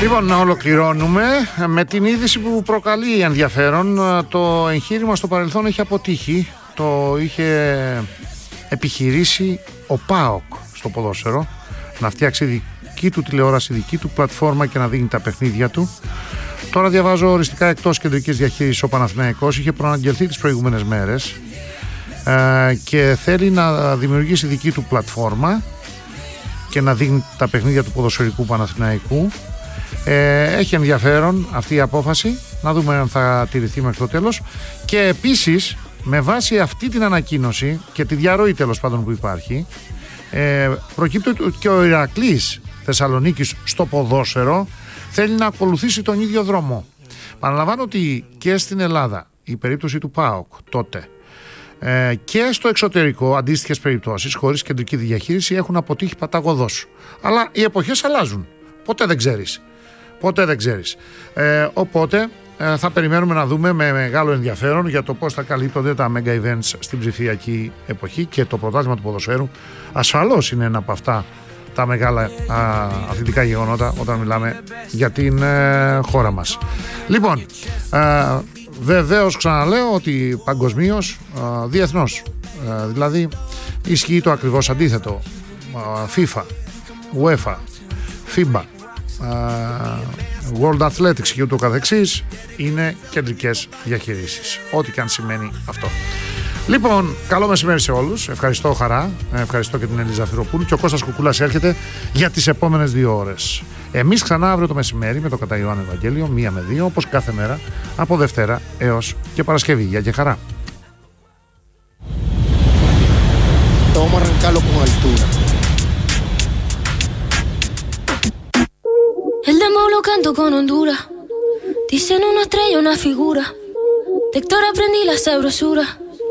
Λοιπόν, να ολοκληρώνουμε με την είδηση που προκαλεί ενδιαφέρον. Το εγχείρημα στο παρελθόν έχει αποτύχει. Το είχε επιχειρήσει ο ΠΑΟΚ στο ποδόσφαιρο, να φτιάξει δική του τηλεόραση, δική του πλατφόρμα και να δίνει τα παιχνίδια του. Τώρα διαβάζω οριστικά εκτός κεντρικής διαχείρισης ο Παναθηναϊκός. Είχε προαναγγελθεί τις προηγούμενες μέρες και θέλει να δημιουργήσει δική του πλατφόρμα και να δίνει τα παιχνίδια του ποδοσφαιρικού Παναθηναϊκού. Έχει ενδιαφέρον αυτή η απόφαση, να δούμε αν θα τηρηθεί μέχρι το τέλος. Και επίσης, με βάση αυτή την ανακοίνωση και τη διαρροή τέλος πάντων που υπάρχει, προκύπτει ότι και ο Ηρακλής Θεσσαλονίκης στο ποδόσφαιρο θέλει να ακολουθήσει τον ίδιο δρόμο. Παραλαμβάνω ότι και στην Ελλάδα η περίπτωση του ΠΑΟΚ τότε και στο εξωτερικό αντίστοιχες περιπτώσεις χωρίς κεντρική διαχείριση έχουν αποτύχει παταγωδώς. Αλλά οι εποχές αλλάζουν. Ποτέ δεν ξέρεις. Οπότε θα περιμένουμε να δούμε με μεγάλο ενδιαφέρον για το πώς θα καλύπτονται τα mega events στην ψηφιακή εποχή, και το πρωτάθλημα του ποδοσφαίρου ασφαλώς είναι ένα από αυτά τα μεγάλα αθλητικά γεγονότα όταν μιλάμε για την χώρα μας. Λοιπόν, βεβαίως ξαναλέω ότι παγκοσμίως, διεθνώς, δηλαδή ισχύει το ακριβώς αντίθετο. FIFA, UEFA, FIBA, World Athletics και ούτω καθεξής είναι κεντρικές διαχειρίσεις, ό,τι και αν σημαίνει αυτό. Λοιπόν, καλό μεσημέρι σε όλους. Ευχαριστώ, Χαρά. Ευχαριστώ και την Ελίζα Φυροπούλου. Και ο Κώστας Κουκούλας έρχεται για τις επόμενες 2 ώρες. Εμείς ξανά αύριο το μεσημέρι με το Κατά Ιωάννη Ευαγγέλιο 1 με 2, όπως κάθε μέρα από Δευτέρα έως και Παρασκευή. Γεια και χαρά. Vamos a arrancarlo con altura. El demo lo canto con Honduras. Dicen una estrella, una figura. De Héctor aprendí la sabrosura.